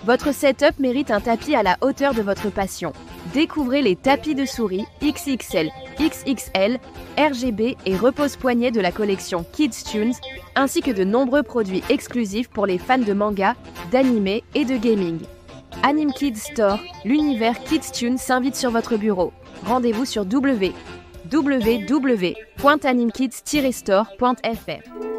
Votre setup mérite un tapis à la hauteur de votre passion. Découvrez les tapis de souris XXL, XXL, RGB et repose-poignet de la collection Kids Tunes, ainsi que de nombreux produits exclusifs pour les fans de manga, d'anime et de gaming. Anime Kids Store, l'univers Kids Tunes s'invite sur votre bureau. Rendez-vous sur www.animekids-store.fr.